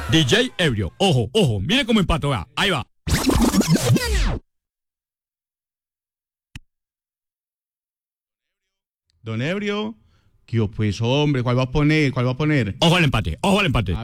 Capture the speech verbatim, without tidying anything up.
D J Ebrio, ojo, ojo, mire cómo empato, vea, ahí va. Don Ebrio, ¿qué pues, hombre? ¿Cuál va a poner? ¿Cuál va a poner? Ojo al empate, ojo al empate.